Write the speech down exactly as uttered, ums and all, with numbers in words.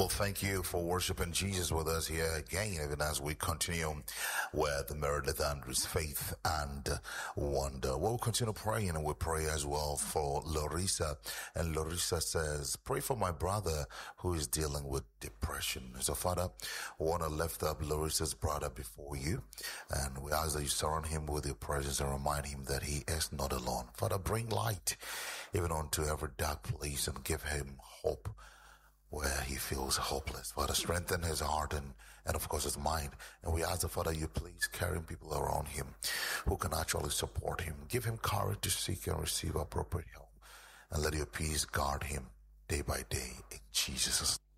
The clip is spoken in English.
thank you for worshiping Jesus with us here again, even as we continue with Meredith Andrews' Faith and Wonder. We'll continue praying, and we pray as well for Larissa. And Larissa says, pray for my brother who is dealing with depression. So, Father, we want to lift up Larissa's brother before you, and we ask that you surround him with your presence and remind him that he is not alone. Father, bring light even onto every dark place and give him hope where he feels hopeless. Father, strengthen his heart and, and of course his mind. And we ask the Father, you please carry people around him who can actually support him. Give him courage to seek and receive appropriate help. And let your peace guard him day by day. In Jesus' name.